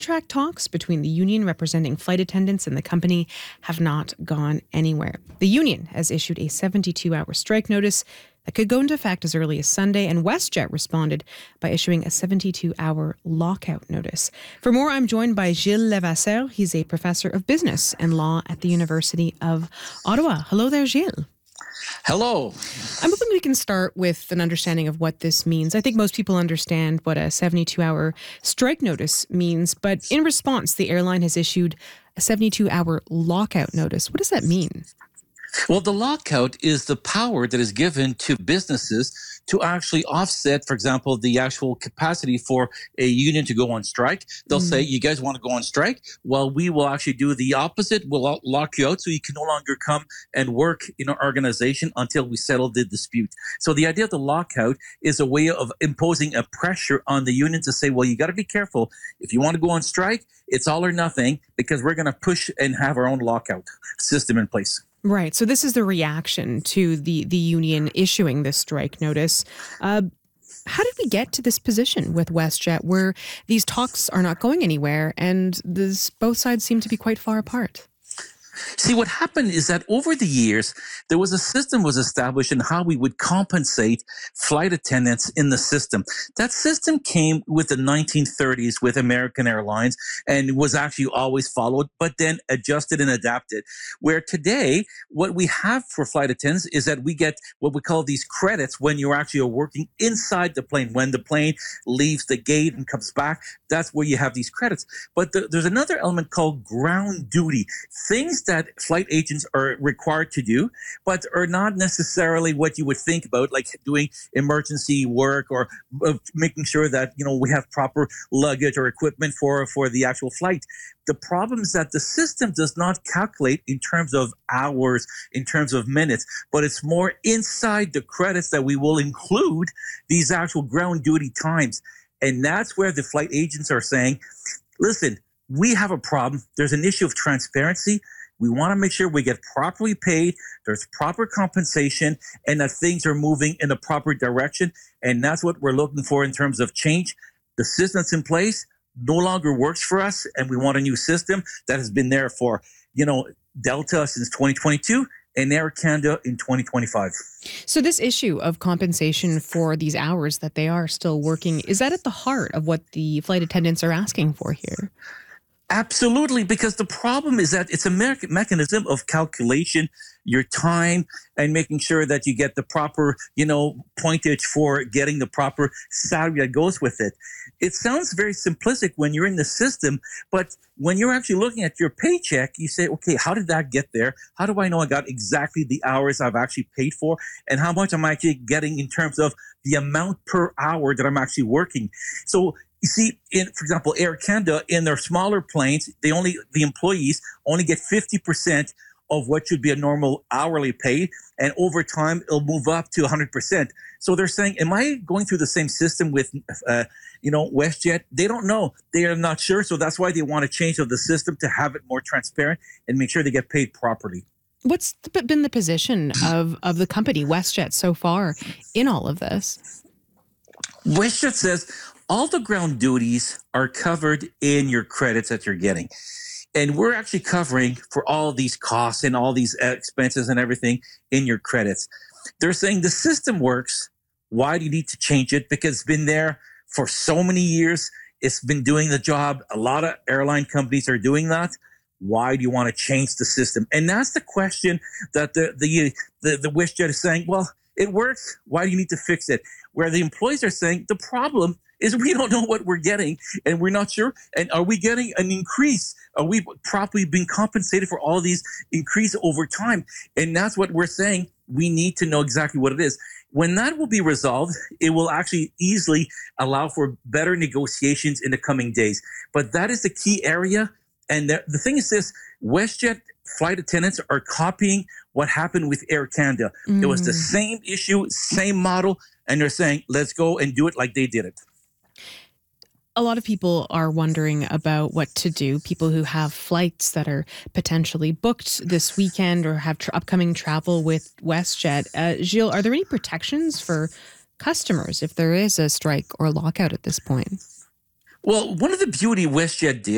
Contract talks between the union representing flight attendants and the company have not gone anywhere. The union has issued a 72-hour strike notice that could go into effect as early as Sunday, and WestJet responded by issuing a 72-hour lockout notice. For more, I'm joined by Gilles Levasseur. He's a professor of business and law at the University of Ottawa. Hello there, Gilles. Hello. I'm hoping we can start with an understanding of what this means. I think most people understand what a 72-hour strike notice means, but in response, the airline has issued a 72-hour lockout notice. What does that mean? Well, the lockout is the power that is given to businesses to actually offset, for example, the actual capacity for a union to go on strike. They'll say, you guys want to go on strike? Well, we will actually do the opposite. We'll lock you out so you can no longer come and work in our organization until we settle the dispute. So the idea of the lockout is a way of imposing a pressure on the union to say, well, you got to be careful. If you want to go on strike, it's all or nothing, because we're going to push and have our own lockout system in place. Right. So this is the reaction to the union issuing this strike notice. How did we get to this position with WestJet where these talks are not going anywhere and both sides seem to be quite far apart? See, what happened is that over the years, there was a system was established in how we would compensate flight attendants in the system. That system came with the 1930s with American Airlines and was actually always followed, but then adjusted and adapted. Where today, what we have for flight attendants is that we get what we call these credits when you're actually working inside the plane. When the plane leaves the gate and comes back, that's where you have these credits. But there's another element called ground duty, things that flight agents are required to do, but are not necessarily what you would think about, like doing emergency work or making sure that, we have proper luggage or equipment for the actual flight. The problem is that the system does not calculate in terms of hours, in terms of minutes, but it's more inside the credits that we will include these actual ground duty times. And that's where the flight agents are saying, listen, we have a problem. There's an issue of transparency. We want to make sure we get properly paid, there's proper compensation, and that things are moving in the proper direction. And that's what we're looking for in terms of change. The system that's in place no longer works for us, and we want a new system that has been there for, Delta since 2022 and Air Canada in 2025. So this issue of compensation for these hours that they are still working, is that at the heart of what the flight attendants are asking for here? Absolutely, because the problem is that it's a mechanism of calculation, your time, and making sure that you get the proper, pointage for getting the proper salary that goes with it. It sounds very simplistic when you're in the system, but when you're actually looking at your paycheck, you say, okay, how did that get there? How do I know I got exactly the hours I've actually paid for, and how much I'm actually getting in terms of the amount per hour that I'm actually working? So you see, for example, Air Canada, in their smaller planes, the employees only get 50% of what should be a normal hourly pay, and over time it'll move up to 100%. So they're saying, am I going through the same system with, WestJet? They don't know. They are not sure. So that's why they want to change the system to have it more transparent and make sure they get paid properly. What's been the position of the company, WestJet, so far in all of this? WestJet says all the ground duties are covered in your credits that you're getting. And we're actually covering for all these costs and all these expenses and everything in your credits. They're saying the system works. Why do you need to change it? Because it's been there for so many years. It's been doing the job. A lot of airline companies are doing that. Why do you want to change the system? And that's the question that the WestJet is saying, well, it works. Why do you need to fix it? Where the employees are saying the problem is we don't know what we're getting and we're not sure. And are we getting an increase? Are we properly being compensated for all these increase over time? And that's what we're saying. We need to know exactly what it is. When that will be resolved, it will actually easily allow for better negotiations in the coming days. But that is the key area. And the thing is this, WestJet flight attendants are copying what happened with Air Canada. It was the same issue, same model, and they're saying, let's go and do it like they did it. A lot of people are wondering about what to do. People who have flights that are potentially booked this weekend or have upcoming travel with WestJet. Gilles, are there any protections for customers if there is a strike or lockout at this point? Well, one of the beauty WestJet did